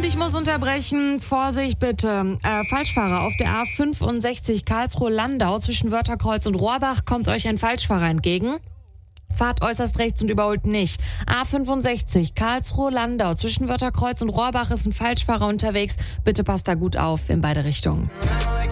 ich muss unterbrechen. Vorsicht bitte. Falschfahrer auf der A65 Karlsruhe-Landau zwischen Wörtherkreuz und Rohrbach kommt euch ein Falschfahrer entgegen. Fahrt äußerst rechts und überholt nicht. A65 Karlsruhe-Landau zwischen Wörtherkreuz und Rohrbach ist ein Falschfahrer unterwegs. Bitte passt da gut auf in beide Richtungen.